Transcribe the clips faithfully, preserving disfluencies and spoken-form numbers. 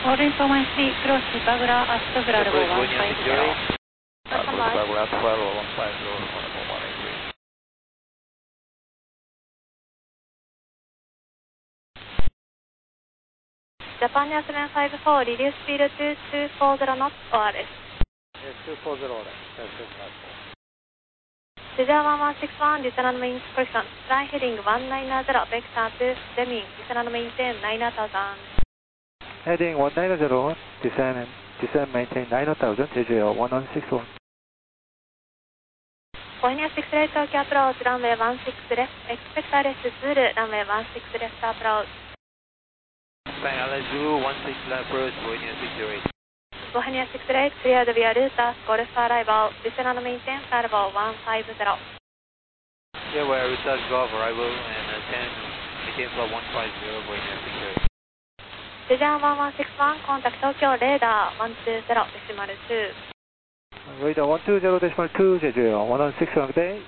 Holding for one three, cross Bagura at Bravo one five zero. Bagura at Bravo one five zero, one eight three. Japan Air seven five four, reduce speed to two four zero knots O R S. Yes, two four zero, right. Yes, yes, right. Cesar one one six one, descend main correction. Fly heading one nine zero, vector to Deming, descend maintain nine thousand. Heading one nine zero, descend and descend maintain nine thousand, J J L one one six one. Bohemia six right Tokyo approach, runway one six left, expect R S Zulu, runway one six left approach. Spain L S Zulu one six left approach, Bohemia six zero eight. Bohemia six right, cleared via Ruta, Golf arrival, descend and maintain arrival one five zero. Yeah, we're Ruta Golf arrival and uh, ten, maintain flight one five zero, Bohemia six zero eight. Cesar one one six one, contact Tokyo radar one two zero, decimal two. Radar one two zero decimal two, J J L one one six one, good day.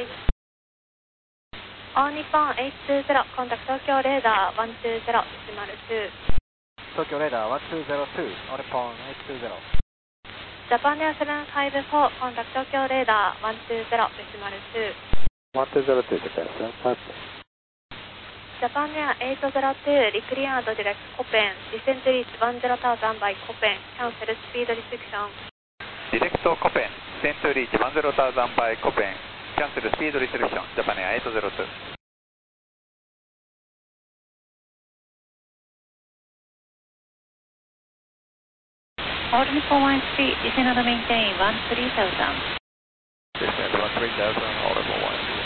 All Nippon eight two zero, contact Tokyo radar one two zero, decimal two. Tokyo radar one two zero two, on Nippon eight two zero. Japan Air seven five four, contact Tokyo radar one two zero, decimal two. one two zero two, Japan seven five four. Japan Air eight zero two, recleared direct Copen, descent to reach one zero thousand by Copen, cancel speed restriction. Direct Copen, descent to reach one zero thousand by Copen, cancel speed restriction, Japan Air eight zero two. Holding for one three, descend and maintain one three thousand. Descend one three thousand, hold for one three.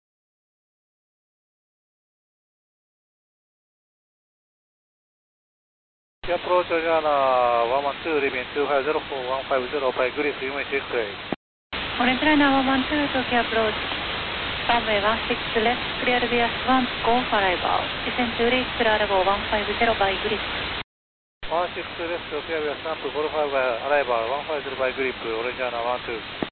Approach Jana one one two, leaving two five zero four one five zero by Griff, U M six eight. Orange Liner one one two, Tokyo approach. Runway one six left, clear via Swan, Golf arrival. Descend to reach arrival one five zero by Griff. one six left, clear via Swan, Golf arrival one five zero by Griff, Orange Liner one two.